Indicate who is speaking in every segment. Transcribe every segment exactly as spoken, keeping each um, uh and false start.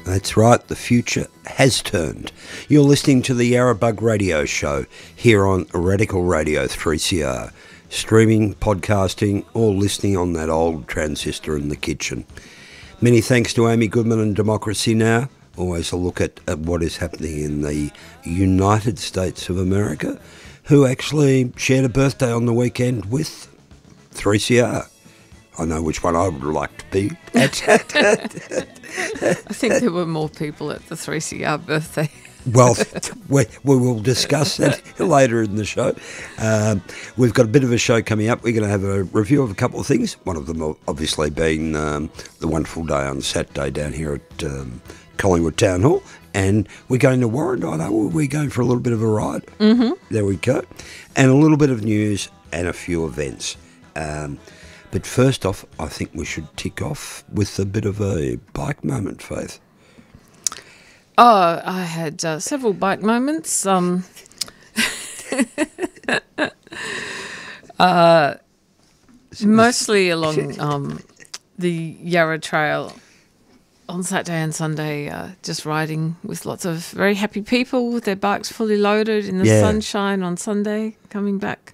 Speaker 1: That's right, the future has turned. You're listening to the Yarrabug Radio Show here on Radical Radio three C R. Streaming, podcasting, or listening on that old transistor in the kitchen. Many thanks to Amy Goodman and Democracy Now! Always a look at, at what is happening in the United States of America, who actually shared a birthday on the weekend with three C R. I know which one I would like to be at.
Speaker 2: I think there were more people at the three C R birthday.
Speaker 1: Well, we, we will discuss that later in the show. Um, we've got a bit of a show coming up. We're going to have a review of a couple of things. One of them obviously being um, the wonderful day on Saturday down here at um, Collingwood Town Hall. And we're going to Warrandyte. We're going for a little bit of a ride.
Speaker 2: Mm-hmm.
Speaker 1: There we go. And a little bit of news and a few events. Um, but first off, I think we should tick off with a bit of a bike moment, Faith.
Speaker 2: Oh, I had uh, several bike moments. Um, uh, mostly along um, the Yarra Trail on Saturday and Sunday, uh, just riding with lots of very happy people with their bikes fully loaded in the
Speaker 1: yeah.
Speaker 2: sunshine on Sunday, coming back.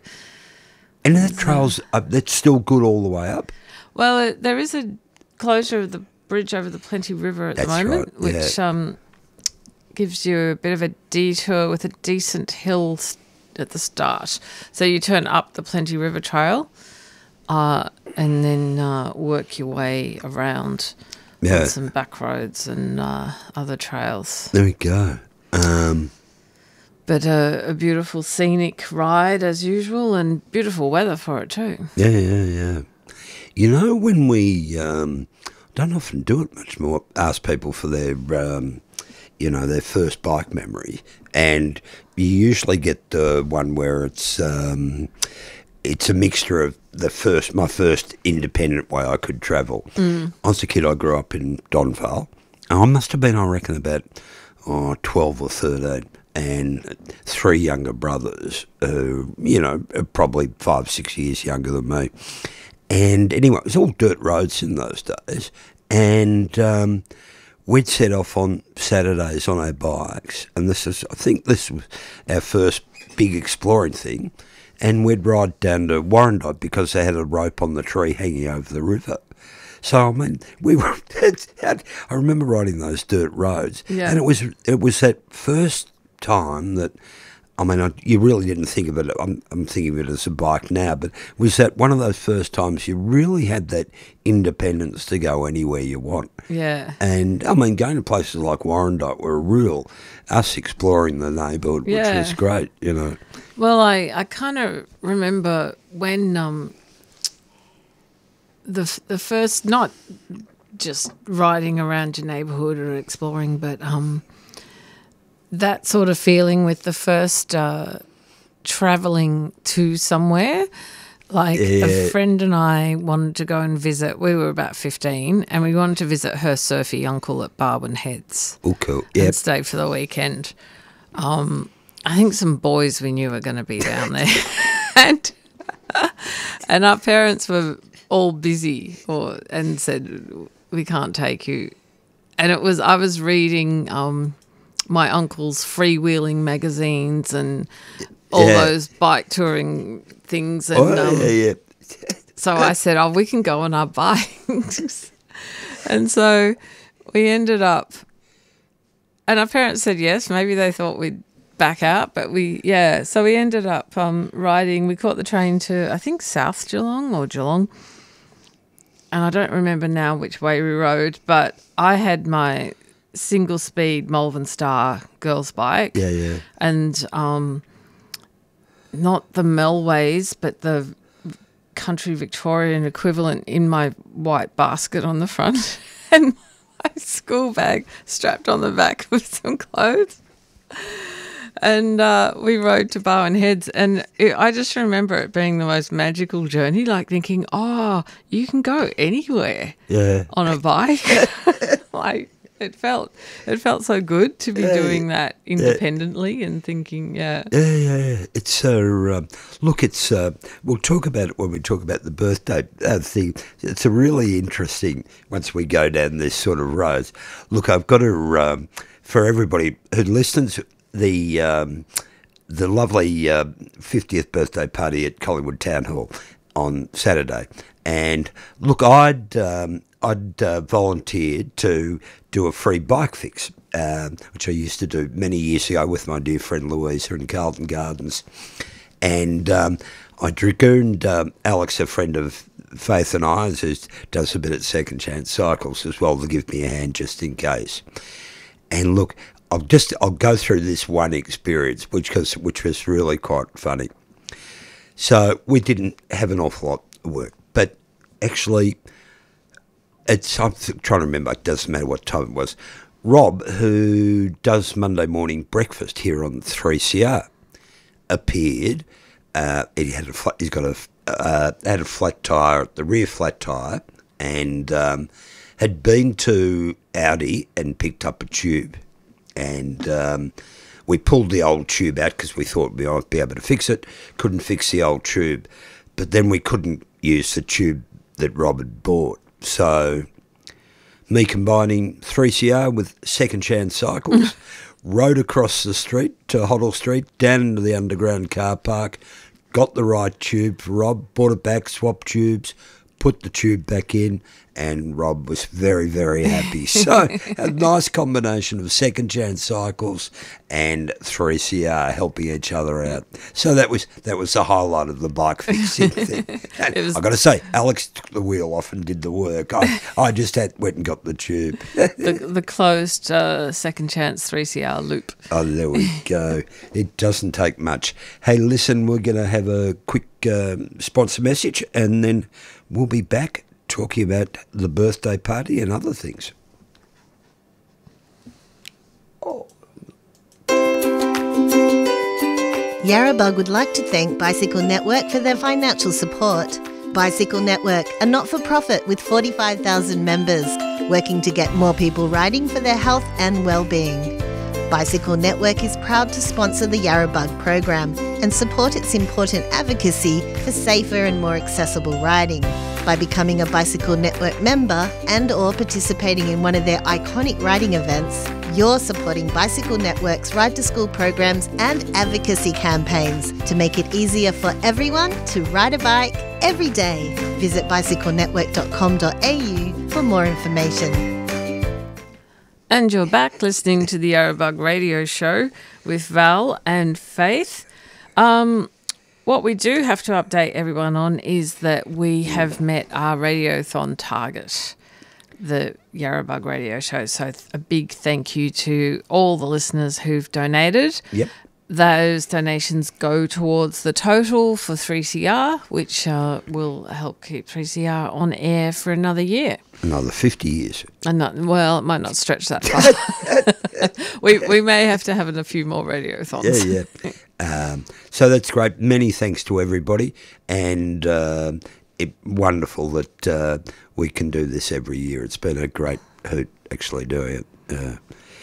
Speaker 1: And that trail's up, that's still good all the way up?
Speaker 2: Well, uh, there is a closure of the bridge over the Plenty River at
Speaker 1: that's
Speaker 2: the moment,
Speaker 1: right. yeah.
Speaker 2: which... Um, gives you a bit of a detour with a decent hill st- at the start. So you turn up the Plenty River Trail uh, and then uh, work your way around
Speaker 1: yeah.
Speaker 2: on some back roads and uh, other trails.
Speaker 1: There we go. Um,
Speaker 2: but uh, a beautiful scenic ride as usual and beautiful weather for it too.
Speaker 1: Yeah, yeah, yeah. You know, when we um, don't often do it much more, ask people for their... Um, you know, their first bike memory. And you usually get the one where it's um, it's a mixture of the first, my first independent way I could travel.
Speaker 2: Mm.
Speaker 1: I was a kid, I grew up in Donvale. I must have been, I reckon, about oh, twelve or thirteen. And three younger brothers who, you know, are probably five, six years younger than me. And anyway, it was all dirt roads in those days. And... Um, we'd set off on Saturdays on our bikes, and this is, I think this was our first big exploring thing, and we'd ride down to Warrandyte because they had a rope on the tree hanging over the river. So, I mean, we were, I remember riding those dirt roads,
Speaker 2: yeah.
Speaker 1: and it was it was that first time that, I mean, I, you really didn't think of it, I'm, I'm thinking of it as a bike now, but was that one of those first times you really had that independence to go anywhere you want.
Speaker 2: Yeah.
Speaker 1: And, I mean, going to places like Warrandyte were real, us exploring the neighbourhood,
Speaker 2: yeah.
Speaker 1: which was great, you know.
Speaker 2: Well, I, I kind of remember when um, the the first, not just riding around your neighbourhood or exploring, but... Um, that sort of feeling with the first uh, travelling to somewhere. Like
Speaker 1: yeah.
Speaker 2: a friend and I wanted to go and visit, we were about fifteen, and we wanted to visit her surfy uncle at Barwon Heads.
Speaker 1: Oh, cool. Yep.
Speaker 2: And stay for the weekend. Um, I think some boys we knew were going to be down there. and, and our parents were all busy or and said, we can't take you. And it was, I was reading... Um, my uncle's freewheeling magazines and all
Speaker 1: yeah.
Speaker 2: those bike touring things. And,
Speaker 1: oh,
Speaker 2: um,
Speaker 1: yeah, yeah.
Speaker 2: so I said, oh, we can go on our bikes. And so we ended up, and our parents said yes, maybe they thought we'd back out, but we, yeah. So we ended up um, riding, we caught the train to, I think, South Geelong or Geelong. And I don't remember now which way we rode, but I had my... single speed Malvern Star girls bike.
Speaker 1: Yeah, yeah.
Speaker 2: And um, not the Melways, but the Country Victorian equivalent in my white basket on the front and my school bag strapped on the back with some clothes. And uh, we rode to Barwon Heads, and it, I just remember it being the most magical journey, like thinking, oh, you can go anywhere
Speaker 1: yeah.
Speaker 2: on a bike. like, it felt it felt so good to be
Speaker 1: Yeah.
Speaker 2: doing that independently and thinking, yeah.
Speaker 1: Yeah, yeah, yeah. It's uh, um, look, it's uh, we'll talk about it when we talk about the birthday uh, thing. It's a really interesting once we go down this sort of road. Look, I've got to um, for everybody who listens, the um, the lovely uh, fiftieth birthday party at Collingwood Town Hall on Saturday, and look, I'd um, I'd uh, volunteered to do a free bike fix. Um, which I used to do many years ago with my dear friend Louisa in Carlton Gardens. And um, I dragooned um, Alex, a friend of Faith and I, who does a bit at Second Chance Cycles as well, to give me a hand just in case. And look, I'll just I'll go through this one experience, which was, which was really quite funny. So we didn't have an awful lot of work, but actually, it's I'm trying to remember, it doesn't matter what time it was. Rob, who does Monday morning breakfast here on three C R, appeared. Uh, he had a flat, he's got a uh, had a flat tire, the rear flat tire, and um, had been to Audi and picked up a tube, and um, we pulled the old tube out because we thought we might be able to fix it. Couldn't fix the old tube, but then we couldn't use the tube that Rob had bought, so. Me combining three C R with Second Chance Cycles, rode across the street to Hoddle Street, down into the underground car park, got the right tube for Rob, brought it back, swapped tubes, put the tube back in, and Rob was very, very happy. So a nice combination of Second Chance Cycles and three C R helping each other out. So that was that was the highlight of the bike fixing thing. And
Speaker 2: was,
Speaker 1: I've got to say, Alex took the wheel off and did the work. I, I just had, went and got the tube.
Speaker 2: the, the closed uh, Second Chance three C R loop.
Speaker 1: Oh, there we go. It doesn't take much. Hey, listen, we're going to have a quick uh, sponsor message, and then we'll be back talking about the birthday party and other things. Oh.
Speaker 3: Yarrabug would like to thank Bicycle Network for their financial support. Bicycle Network, a not-for-profit with forty-five thousand members, working to get more people riding for their health and well-being. Bicycle Network is proud to sponsor the Yarrabug program and support its important advocacy for safer and more accessible riding. By becoming a Bicycle Network member and or participating in one of their iconic riding events, you're supporting Bicycle Network's Ride to School programs and advocacy campaigns to make it easier for everyone to ride a bike every day. Visit bicycle network dot com dot a u for more information.
Speaker 2: And you're back listening to the Yarrabug Radio Show with Val and Faith. Um... What we do have to update everyone on is that we have met our Radiothon target, the Yarrabug Radio Show. So a big thank you to all the listeners who've donated.
Speaker 1: Yep.
Speaker 2: Those donations go towards the total for three C R, which uh, will help keep three C R on air for another year.
Speaker 1: Another fifty years.
Speaker 2: And not, well, it might not stretch that far. we we may have to have a few more radiothons.
Speaker 1: Yeah, yeah. Um, so that's great. Many thanks to everybody, and uh, it, wonderful that uh, we can do this every year. It's been a great hoot actually doing it. Uh,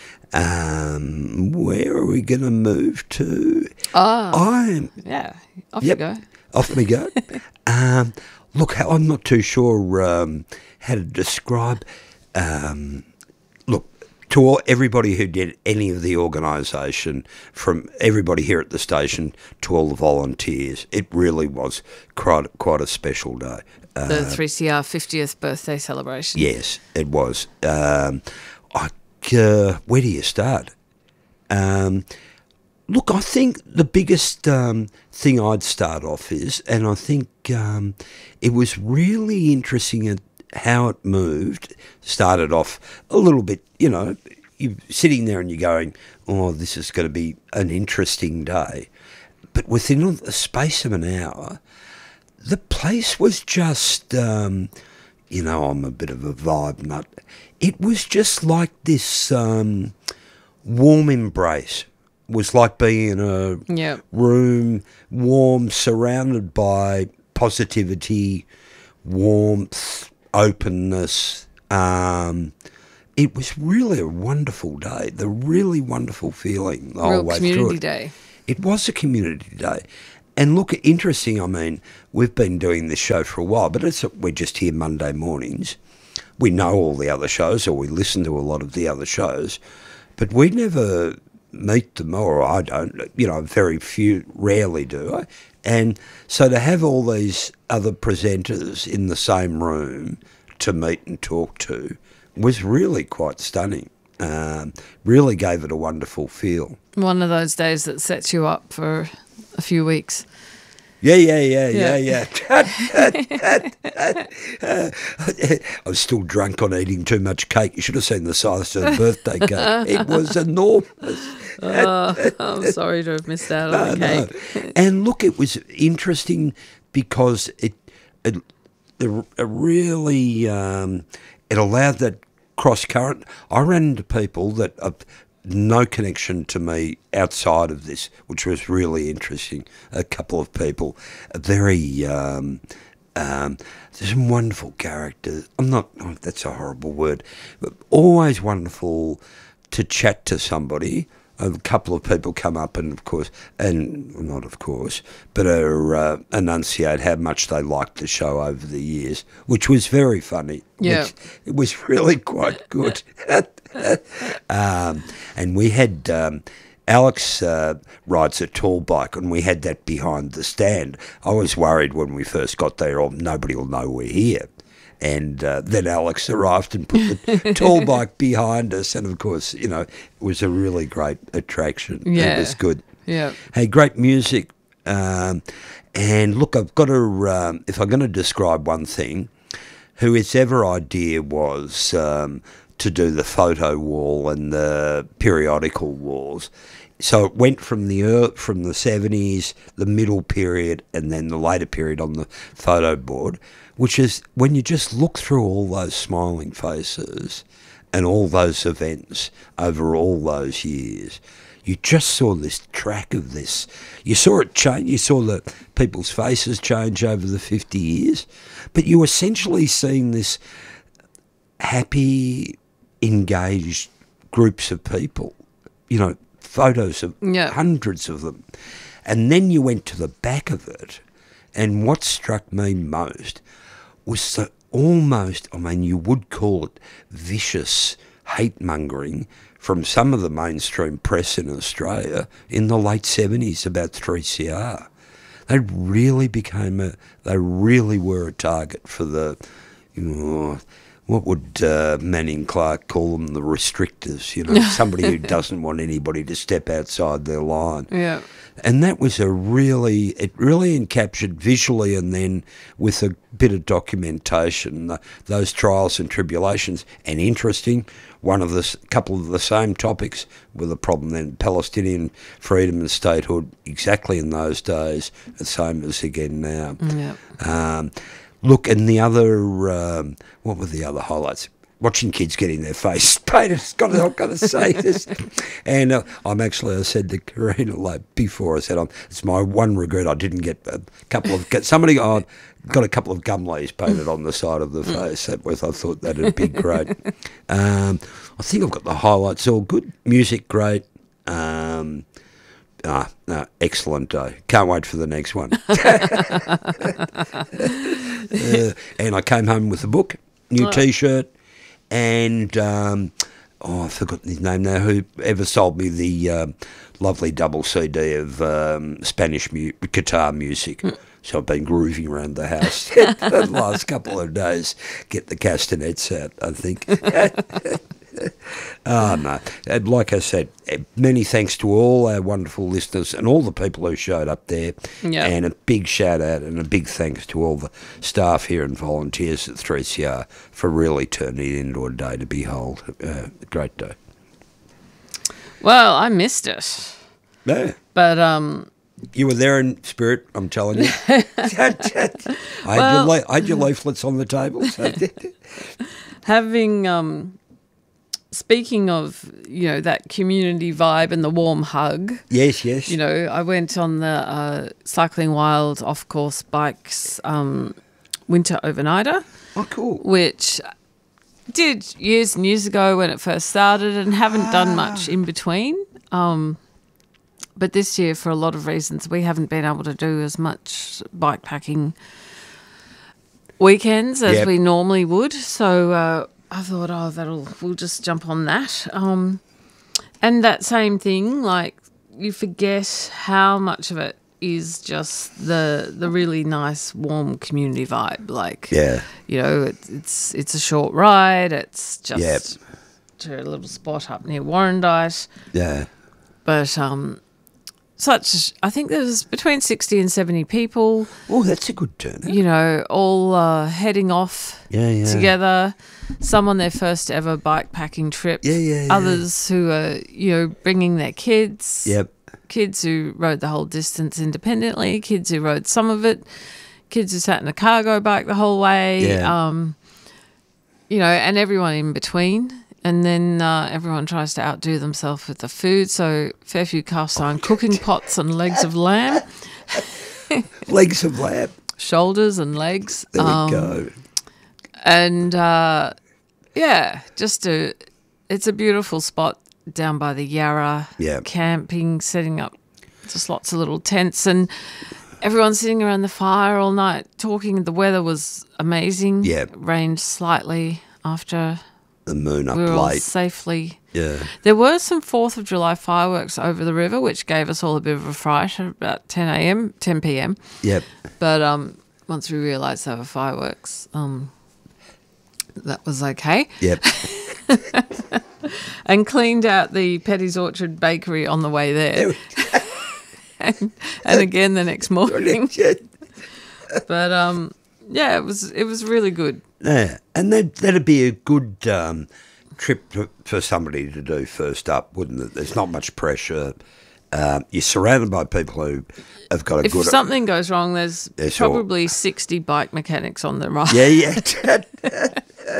Speaker 1: um, where are we going to move to?
Speaker 2: Oh,
Speaker 1: I'm
Speaker 2: yeah. Off
Speaker 1: yep,
Speaker 2: you go.
Speaker 1: Off me go. um, look, I'm not too sure um, how to describe. Um, look. To all, everybody who did any of the organisation, from everybody here at the station to all the volunteers, it really was quite, quite a special day. Uh,
Speaker 2: The three C R fiftieth birthday celebration.
Speaker 1: yes, it was. Um, I, uh, where do you start? Um, look, I think the biggest um, thing I'd start off is, and I think um, it was really interesting at how it moved. Started off a little bit, you know, you're sitting there and you're going, oh, this is going to be an interesting day. But within the space of an hour, the place was just, um, you know, I'm a bit of a vibe nut. It was just like this um, warm embrace. It was like being in a
Speaker 2: Yep.
Speaker 1: room, warm, surrounded by positivity, warmth, openness. Um, it was really a wonderful day. The really wonderful feeling the whole
Speaker 2: Real
Speaker 1: way through
Speaker 2: community
Speaker 1: it.
Speaker 2: day.
Speaker 1: It was a community day. And look, interesting, I mean, we've been doing this show for a while, but it's we're just here Monday mornings. We know all the other shows, or we listen to a lot of the other shows, but we never meet them, or I don't, you know, very few, rarely do I. And so to have all these other presenters in the same room to meet and talk to was really quite stunning. Um, really gave it a wonderful feel.
Speaker 2: One of those days that sets you up for a few weeks.
Speaker 1: Yeah, yeah, yeah, yeah,
Speaker 2: Yeah.
Speaker 1: yeah. I was still drunk on eating too much cake. You should have seen the size of the birthday cake. It was enormous.
Speaker 2: Oh, I'm sorry to have missed out on the
Speaker 1: No,
Speaker 2: cake.
Speaker 1: no. And look, it was interesting because it it, it really um, it allowed that cross current. I ran into people that have no connection to me outside of this, which was really interesting. A couple of people, a very um, um, there's some wonderful characters. I'm not. Oh, that's a horrible word, but always wonderful to chat to somebody. A couple of people come up and, of course, and not of course, but uh, uh, enunciate how much they liked the show over the years, which was very funny.
Speaker 2: Yeah.
Speaker 1: Which, it was really quite good. um, and we had um, Alex uh, rides a tall bike, and we had that behind the stand. I was worried when we first got there, oh, nobody will know we're here. And uh, then Alex arrived and put the tall bike behind us. And, of course, you know, it was a really great attraction.
Speaker 2: Yeah.
Speaker 1: It was good.
Speaker 2: Yeah.
Speaker 1: Hey, great music. Um, and, look, I've got to, um, if I'm going to describe one thing, whoever idea was um, to do the photo wall and the periodical walls. So it went from the ear from the seventies, the middle period, and then the later period on the photo board, which is when you just look through all those smiling faces and all those events over all those years, you just saw this track of this. You saw it change. You saw the people's faces change over the fifty years, but you essentially seeing this happy, engaged groups of people, you know, photos of
Speaker 2: Yeah.
Speaker 1: hundreds of them. And then you went to the back of it, and what struck me most was the almost, I mean, you would call it vicious hate-mongering from some of the mainstream press in Australia in the late seventies about three C R. They really became a, they really were a target for the, you know, what would uh, Manning Clark call them, the restrictors, you know, somebody who doesn't want anybody to step outside their line.
Speaker 2: Yeah.
Speaker 1: And that was a really, it really encaptured visually and then with a bit of documentation, the, those trials and tribulations. And interesting, one of the, s- couple of the same topics with the problem then, Palestinian freedom and statehood, exactly in those days, the same as again now.
Speaker 2: Yeah.
Speaker 1: Um, look, and the other, um, what were the other highlights? Watching kids getting their face painted, it's got to, I've got to say this. And uh, I'm actually, I said to Karina like before, I said, I'm, it's my one regret I didn't get a couple of, get somebody oh, got a couple of gum leaves painted on the side of the face. That was, I thought that'd be great. Um, I think I've got the highlights all good. Music, great. Um, ah, no, excellent day. Can't wait for the next one. uh, and I came home with a book, new
Speaker 2: Oh.
Speaker 1: T-shirt, and um, oh, I've forgotten his name now. Whoever sold me the um, lovely double C D of um, Spanish mu- guitar music. So I've been grooving around the house the last couple of days. Get the castanets out, I think. Oh, no. And like I said, eh, many thanks to all our wonderful listeners and all the people who showed up there.
Speaker 2: Yeah.
Speaker 1: And a big shout out and a big thanks to all the staff here and volunteers at three C R for really turning it into a day to behold. Uh, a great day.
Speaker 2: Well, I missed it.
Speaker 1: Yeah.
Speaker 2: But um,
Speaker 1: You were there in spirit, I'm telling you. I, had your le- I had your leaflets on the table. So.
Speaker 2: having um, speaking of, you know, that community vibe and the warm hug,
Speaker 1: Yes, yes.
Speaker 2: you know, I went on the uh, Cycling Wild off-course bikes um, winter overnighter,
Speaker 1: Oh, cool.
Speaker 2: which did years and years ago when it first started, and haven't done much in between. Um, but this year, for a lot of reasons, we haven't been able to do as much bikepacking weekends as
Speaker 1: Yep.
Speaker 2: we normally would. So uh, I thought, oh, that'll we'll just jump on that. Um, and that same thing, like you forget how much of it is just the the really nice, warm community vibe. Like,
Speaker 1: Yeah.
Speaker 2: you know, it, it's it's a short ride. It's just
Speaker 1: Yep.
Speaker 2: to a little spot up near Warrandyte.
Speaker 1: Yeah.
Speaker 2: But um, such, I think there's between sixty and seventy people,
Speaker 1: Oh, that's a good turnout.
Speaker 2: you know, all uh, heading off
Speaker 1: Yeah, yeah.
Speaker 2: together. Some on their first ever bikepacking trip.
Speaker 1: Yeah, yeah, yeah.
Speaker 2: Others who are, you know, bringing their kids.
Speaker 1: Yep.
Speaker 2: Kids who rode the whole distance independently. Kids who rode some of it. Kids who sat in a cargo bike the whole way.
Speaker 1: Yeah.
Speaker 2: Um, you know, and everyone in between. And then uh, everyone tries to outdo themselves with the food. So Fairview cast iron cooking pots and legs of lamb,
Speaker 1: Legs of lamb.
Speaker 2: shoulders and legs.
Speaker 1: There
Speaker 2: Um,
Speaker 1: we go.
Speaker 2: And uh, yeah, just a, it's a beautiful spot down by the Yarra.
Speaker 1: Yeah.
Speaker 2: Camping, setting up just lots of little tents, and everyone sitting around the fire all night talking. The weather was amazing.
Speaker 1: Yeah.
Speaker 2: Rained slightly after
Speaker 1: The moon up
Speaker 2: we were all
Speaker 1: late.
Speaker 2: safely.
Speaker 1: Yeah.
Speaker 2: There were some fourth of July fireworks over the river, which gave us all a bit of a fright at about ten a.m., ten p.m.
Speaker 1: Yep.
Speaker 2: But um, once we realised they were fireworks, um, that was okay.
Speaker 1: Yep.
Speaker 2: And cleaned out the Petty's Orchard bakery on the way there. and, and again the next morning.
Speaker 1: yeah.
Speaker 2: But um, yeah, it was it was really good.
Speaker 1: Yeah. And that, that'd be a good um, trip for, for somebody to do first up, wouldn't it? There's not much pressure. Um, you're surrounded by people who have got a
Speaker 2: If
Speaker 1: good...
Speaker 2: something goes wrong, there's
Speaker 1: Yeah, sure.
Speaker 2: probably sixty bike mechanics on the ride.
Speaker 1: Yeah, yeah.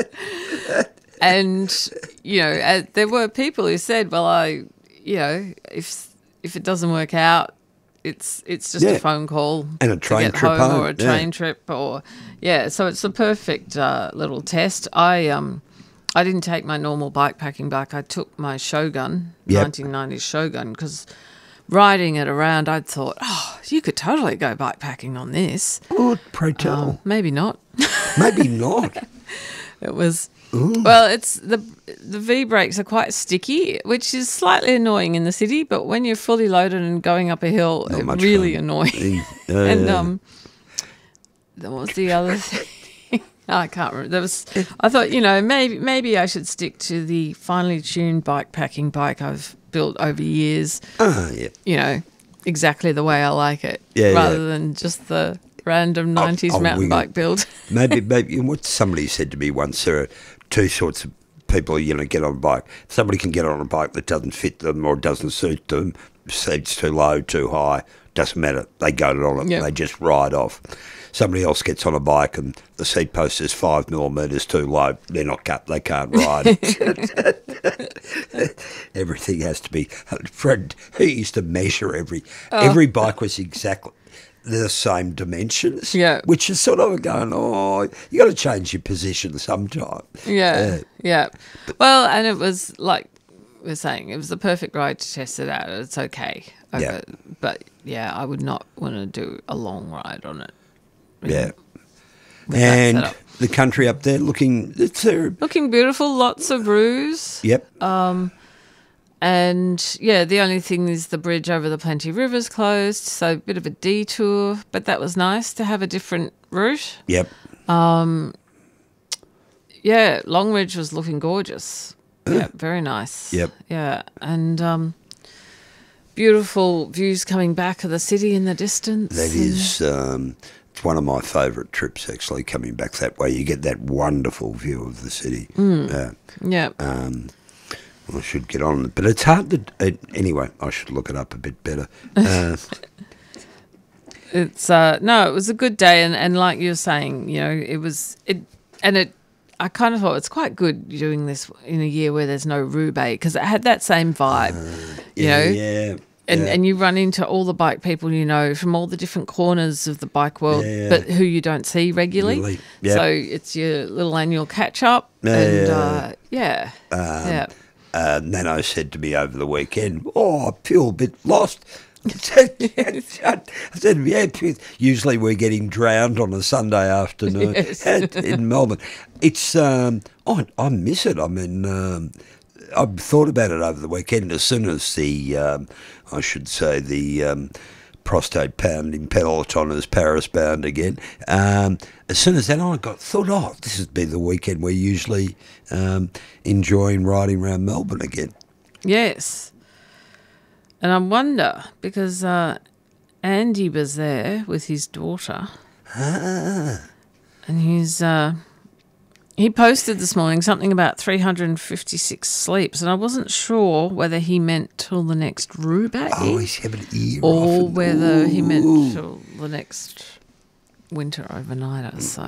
Speaker 2: And, you know, uh, there were people who said, well, I, you know, if if it doesn't work out, it's it's just
Speaker 1: Yeah.
Speaker 2: a phone call
Speaker 1: And a
Speaker 2: to
Speaker 1: train
Speaker 2: get
Speaker 1: trip
Speaker 2: home,
Speaker 1: home,
Speaker 2: or a
Speaker 1: yeah.
Speaker 2: train trip, or, yeah, so it's a perfect uh, little test. I um I didn't take my normal bikepacking bike. I took my Shogun,
Speaker 1: Yep.
Speaker 2: nineteen nineties Shogun, because riding it around, I'd thought, oh, you could totally go bikepacking on this.
Speaker 1: Oh, pray tell.
Speaker 2: Um, maybe not.
Speaker 1: Maybe not.
Speaker 2: It was well. It's the the V brakes are quite sticky, which is slightly annoying in the city. But when you're fully loaded and going up a hill,
Speaker 1: Not
Speaker 2: it's
Speaker 1: much
Speaker 2: really
Speaker 1: fun.
Speaker 2: annoying.
Speaker 1: Uh,
Speaker 2: And um, then what was the other thing? I can't remember. There was. I thought, you know, maybe maybe I should stick to the finely tuned bikepacking bike I've built over years.
Speaker 1: ah, yeah.
Speaker 2: You know, exactly the way I like it,
Speaker 1: Yeah, yeah.
Speaker 2: rather than just the random nineties
Speaker 1: I'll
Speaker 2: mountain
Speaker 1: wing it.
Speaker 2: bike build.
Speaker 1: Maybe, maybe what somebody said to me once, there are two sorts of people, you know, get on a bike. Somebody can get on a bike that doesn't fit them or doesn't suit them, seat's too low, too high, doesn't matter. They go on it,
Speaker 2: Yep.
Speaker 1: they just ride off. Somebody else gets on a bike and the seat post is five millimetres too low. They're not cut, they can't ride. Everything has to be. Fred, who used to measure every,
Speaker 2: Oh.
Speaker 1: every bike was exactly the same dimensions.
Speaker 2: Yeah.
Speaker 1: Which is sort of going, oh, you got to change your position sometime.
Speaker 2: Yeah,
Speaker 1: Uh,
Speaker 2: yeah. Well, and it was like we're saying, it was the perfect ride to test it out. It's okay. over-
Speaker 1: Yeah.
Speaker 2: But yeah, I would not want to do a long ride on it.
Speaker 1: Yeah.
Speaker 2: with that
Speaker 1: And
Speaker 2: setup.
Speaker 1: the country up there looking, it's a,
Speaker 2: Looking beautiful, lots of roos.
Speaker 1: yep.
Speaker 2: And yeah, the only thing is the bridge over the Plenty River's closed, so a bit of a detour, but that was nice to have a different route.
Speaker 1: Yep.
Speaker 2: Yeah, Longridge was looking gorgeous. Yeah, very nice.
Speaker 1: Yep.
Speaker 2: Yeah, and um, beautiful views coming back of the city in the distance.
Speaker 1: That is, um, it's one of my favourite trips actually, coming back that way. You get that wonderful view of the city. Uh,
Speaker 2: Yeah.
Speaker 1: um, I should get on it, but it's hard to. Uh, anyway, I should look it up a bit better. Uh,
Speaker 2: It's uh no, it was a good day, and, and like you were saying, you know, it was it and it I kind of thought it's quite good doing this in a year where there's no Roubaix, because it had that same vibe. you
Speaker 1: yeah,
Speaker 2: know,
Speaker 1: yeah,
Speaker 2: And,
Speaker 1: yeah.
Speaker 2: and you run into all the bike people you know from all the different corners of the bike world,
Speaker 1: Yeah.
Speaker 2: but who you don't see regularly.
Speaker 1: Really, yep.
Speaker 2: So it's your little annual catch up.
Speaker 1: Yeah,
Speaker 2: and
Speaker 1: yeah.
Speaker 2: uh, yeah, yeah.
Speaker 1: Uh, Nano said to me over the weekend, "Oh, I feel a bit lost." I said, "Yeah, usually we're getting drowned on a Sunday afternoon
Speaker 2: Yes.
Speaker 1: in Melbourne. It's um, oh, I miss it. I mean, um, I've thought about it over the weekend. As soon as the, um, I should say, the um, prostate pounding peloton is Paris bound again. Um, as soon as that, I got thought, oh, this would be the weekend we're usually um, enjoying riding around Melbourne again."
Speaker 2: Yes. And I wonder, because uh, Andy was there with his daughter.
Speaker 1: Ah.
Speaker 2: And he's, uh, he posted this morning something about three hundred fifty-six sleeps. And I wasn't sure whether he meant till the next Roubaix
Speaker 1: Oh, he's having an ear
Speaker 2: or
Speaker 1: off and-
Speaker 2: whether he meant
Speaker 1: Ooh.
Speaker 2: till the next winter overnighter. So,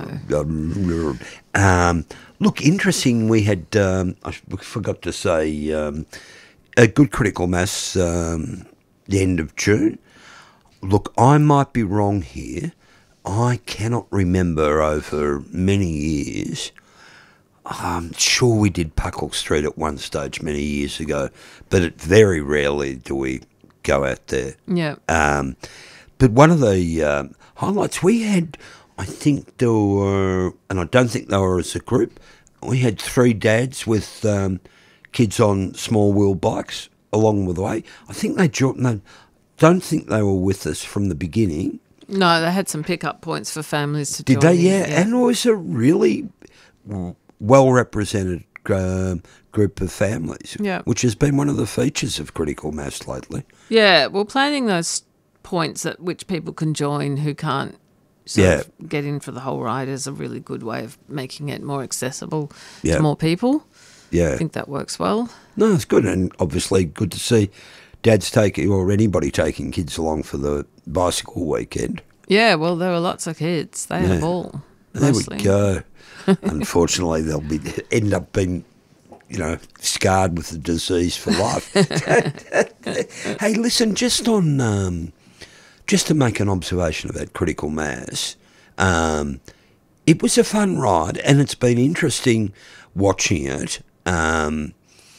Speaker 1: Um, look, interesting. We had, um, I forgot to say, um, a good critical mass um, the end of June. Look, I might be wrong here. I cannot remember over many years. I'm sure we did Puckle Street at one stage many years ago, but it very rarely do we go out there.
Speaker 2: yeah.
Speaker 1: Um, but one of the um, highlights we had, I think there were, and I don't think they were as a group, we had three dads with um, kids on small wheel bikes along the way. I think they joined, no, don't think they were with us from the beginning.
Speaker 2: No, they had some pickup points for families to
Speaker 1: Did
Speaker 2: join
Speaker 1: they?
Speaker 2: in,
Speaker 1: Yeah. And it was a really well represented um, group of families,
Speaker 2: Yeah.
Speaker 1: which has been one of the features of Critical Mass lately.
Speaker 2: Yeah, well, planning those points at which people can join who can't sort
Speaker 1: Yeah.
Speaker 2: of get in for the whole ride is a really good way of making it more accessible
Speaker 1: Yeah.
Speaker 2: to more people.
Speaker 1: Yeah.
Speaker 2: I think that works well.
Speaker 1: No, it's good, and obviously good to see dads taking, or anybody taking kids along for the bicycle weekend.
Speaker 2: Yeah, well, there were lots of kids. They had
Speaker 1: Yeah.
Speaker 2: a ball.
Speaker 1: There
Speaker 2: Mostly.
Speaker 1: we go. Unfortunately, they'll be end up being, you know, scarred with the disease for life. Hey, listen, just on, um, just to make an observation about Critical Mass, um, it was a fun ride, and it's been interesting watching it um,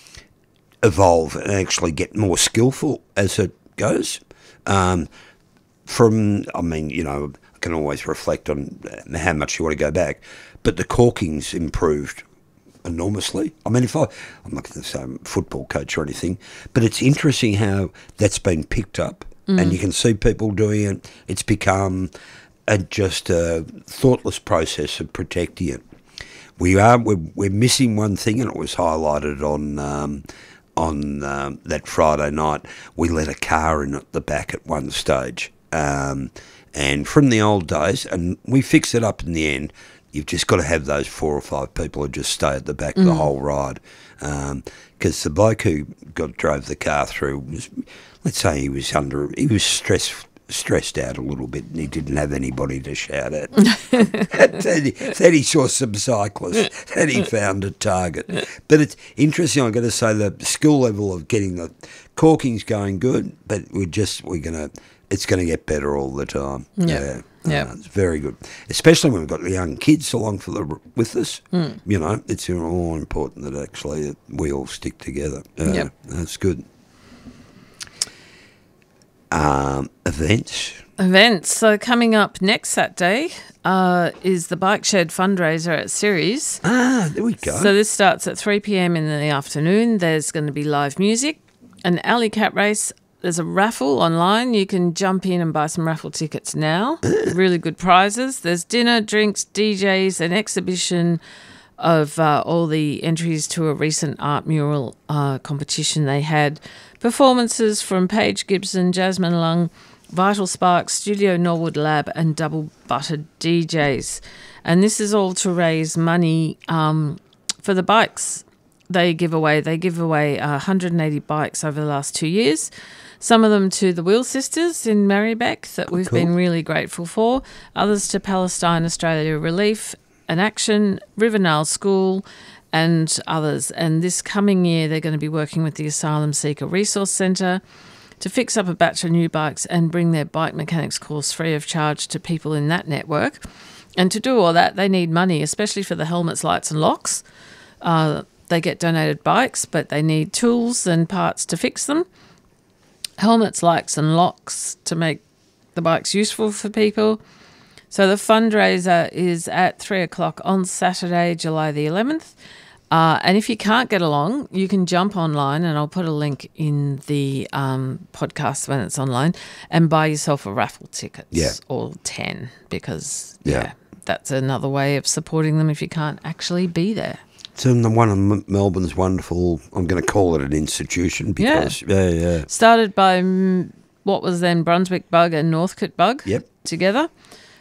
Speaker 1: evolve and actually get more skillful as it goes. Um, from, I mean, you know, I can always reflect on how much you want to go back, but the corking's improved enormously. I mean, if I, I'm not going to say I'm a football coach or anything, but it's interesting how that's been picked up, and you can see people doing it. It's become a, just a thoughtless process of protecting it. We are we're, we're missing one thing, and it was highlighted on um, on um, that Friday night. We let a car in at the back at one stage, um, and from the old days, and we fixed it up in the end. You've just got to have those four or five people who just stay at the back the whole ride, because the bloke who got drove the car through was, let's say, he was under he was stressed. stressed out a little bit, and he didn't have anybody to shout at. then, he, then he saw some cyclists, and he found a target. But it's interesting, I've got to say, the skill level of getting the corking's going good, but we're just, we're going to, it's going to get better all the time.
Speaker 2: Yeah.
Speaker 1: Uh,
Speaker 2: Yeah.
Speaker 1: it's very good, especially when we've got the young kids along for the with us.
Speaker 2: Mm.
Speaker 1: You know, it's all important that actually we all stick together. Uh,
Speaker 2: Yep.
Speaker 1: That's good. Um, events.
Speaker 2: Events. So coming up next Saturday uh, is the Bike Shed fundraiser at Ceres.
Speaker 1: Ah, there we go.
Speaker 2: So this starts at three p.m. in the afternoon. There's going to be live music, an alley cat race. There's a raffle online. You can jump in and buy some raffle tickets now. Really good prizes. There's dinner, drinks, D Js, an exhibition of uh, all the entries to a recent art mural uh, competition they had. Performances from Paige Gibson, Jasmine Lung, Vital Sparks, Studio Norwood Lab and Double Buttered D Js. And this is all to raise money um, for the bikes they give away. They give away uh, one hundred eighty bikes over the last two years. Some of them to the Wheel Sisters in Marybeck that we've
Speaker 1: cool.
Speaker 2: been really grateful for. Others to Palestine Australia Relief, An Action, Rivernale School and others. And this coming year they're going to be working with the Asylum Seeker Resource Centre, to fix up a batch of new bikes and bring their bike mechanics course free of charge to people in that network. And to do all that, they need money, especially for the helmets, lights and locks. Uh, they get donated bikes, but they need tools and parts to fix them. Helmets, lights and locks to make the bikes useful for people. So the fundraiser is at three o'clock on Saturday, July the eleventh. Uh, and if you can't get along, you can jump online, and I'll put a link in the um, podcast when it's online, and buy yourself a raffle ticket,
Speaker 1: Yeah.
Speaker 2: or ten, because,
Speaker 1: Yeah.
Speaker 2: yeah, that's another way of supporting them if you can't actually be there.
Speaker 1: It's in the one of M- Melbourne's wonderful, I'm going to call it an institution because, yeah, yeah. yeah.
Speaker 2: Started by mm, what was then Brunswick Bug and Northcote Bug
Speaker 1: Yep.
Speaker 2: together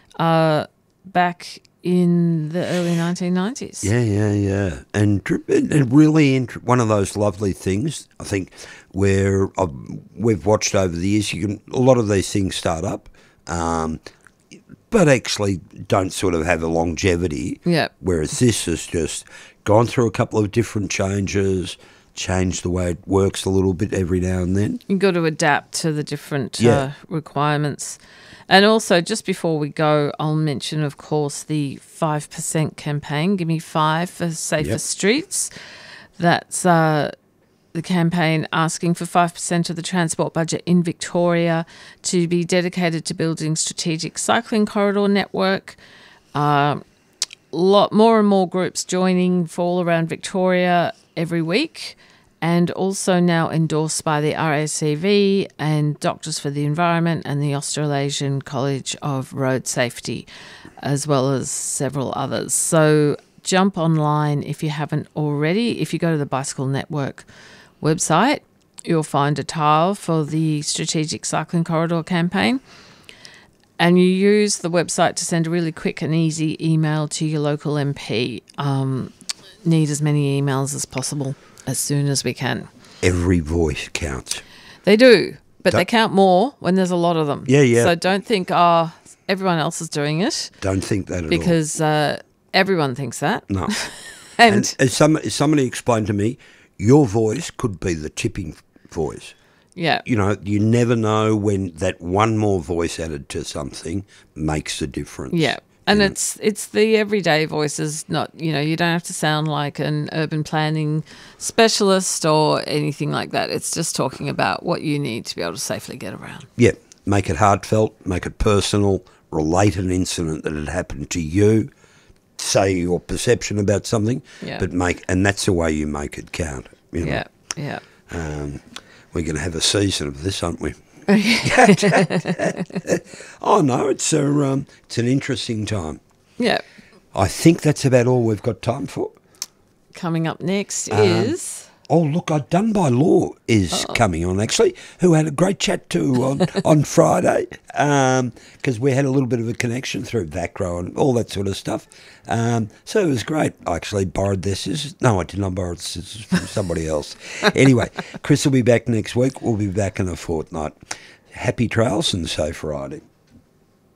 Speaker 2: uh, back in the early nineteen nineties.
Speaker 1: Yeah, yeah, yeah. And, dr- and and really int- one of those lovely things, I think, where I've, we've watched over the years, you can a lot of these things start up, um, but actually don't sort of have a longevity.
Speaker 2: Yep.
Speaker 1: Whereas this has just gone through a couple of different changes, changed the way it works a little bit every now and then.
Speaker 2: You've got to adapt to the different
Speaker 1: Yeah.
Speaker 2: uh, requirements. And also, just before we go, I'll mention, of course, the five percent campaign. Give me five for safer
Speaker 1: Yep.
Speaker 2: streets. That's uh, the campaign asking for five percent of the transport budget in Victoria to be dedicated to building strategic cycling corridor network. Uh, lot more and more groups joining for all around Victoria every week, and also now endorsed by the R A C V and Doctors for the Environment and the Australasian College of Road Safety, as well as several others. So jump online if you haven't already. If you go to the Bicycle Network website, you'll find a tile for the Strategic Cycling Corridor campaign. And you use the website to send a really quick and easy email to your local M P. Um, need as many emails as possible as soon as we can.
Speaker 1: Every voice counts.
Speaker 2: They do, but
Speaker 1: Don't-
Speaker 2: they count more when there's a lot of them.
Speaker 1: Yeah, yeah.
Speaker 2: So don't think, oh, everyone else is doing it,
Speaker 1: Don't think that at
Speaker 2: because uh, everyone thinks that.
Speaker 1: all. No.
Speaker 2: And,
Speaker 1: And as, some, as somebody explained to me, your voice could be the tipping voice.
Speaker 2: yeah,
Speaker 1: You know, you never know when that one more voice added to something makes a difference.
Speaker 2: yeah. And it's it's the everyday voices, not, you know, you don't have to sound like an urban planning specialist or anything like that. It's just talking about what you need to be able to safely get around.
Speaker 1: Yeah, make it heartfelt, make it personal, relate an incident that had happened to you, say your perception about something,
Speaker 2: Yeah.
Speaker 1: but make, and that's the way you make it count. You know?
Speaker 2: Yeah, yeah.
Speaker 1: Um, we're going to have a season of this, aren't we? Oh no, it's a um, it's an interesting time.
Speaker 2: Yeah.
Speaker 1: I think that's about all we've got time for.
Speaker 2: Coming up next
Speaker 1: Um,
Speaker 2: is...
Speaker 1: Oh, look, uh, Done by Law is coming on, actually, who had a great chat to on, on Friday, because we had a little bit of a connection through Vacro and all that sort of stuff. Um, so it was great. I actually borrowed their scissors. No, I did not borrow the scissors from somebody else. Anyway, Chris will be back next week. We'll be back in a fortnight. Happy trails and safe riding.